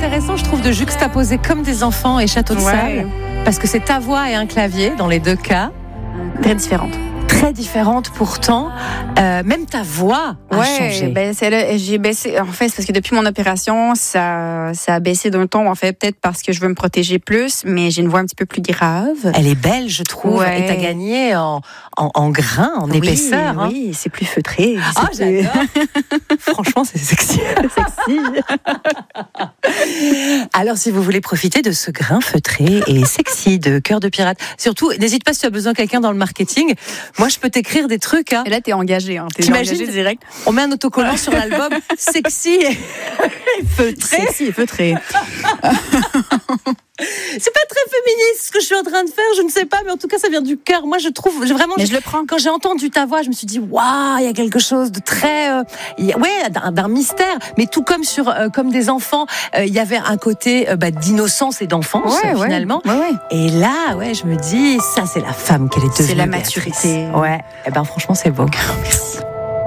intéressant, je trouve, de juxtaposer comme des enfants et Château de Sable, parce que c'est ta voix et un clavier dans les deux cas. Très différente. Très différente pourtant, même ta voix a changé. J'ai baissé. En fait, c'est parce que depuis mon opération, ça a baissé d'un ton. En fait, peut-être parce que je veux me protéger plus, mais j'ai une voix un petit peu plus grave. Elle est belle, je trouve, et t'as gagné en grain, en épaisseur. Oui, c'est plus feutré. J'adore. Franchement, c'est sexy. Sexy. Alors, si vous voulez profiter de ce grain feutré et sexy de Cœur de Pirate, surtout, n'hésite pas si tu as besoin de quelqu'un dans le marketing. Moi, je peux t'écrire des trucs. Et là, t'es engagé. T'imagines, engagé direct. On met un autocollant sur l'album sexy et feutré. Sexy et feutré. C'est pas très féministe ce que je suis en train de faire, je ne sais pas, mais en tout cas, ça vient du cœur. Moi, je trouve vraiment. Mais je le prends. Quand j'ai entendu ta voix, je me suis dit, waouh, il y a quelque chose de très, d'un mystère. Mais tout comme comme des enfants, il y avait un côté d'innocence et d'enfance finalement. Ouais. Et là, je me dis, ça, c'est la femme qu'elle est devenue. C'est la maturité. Ouais. Franchement, c'est beau. Merci.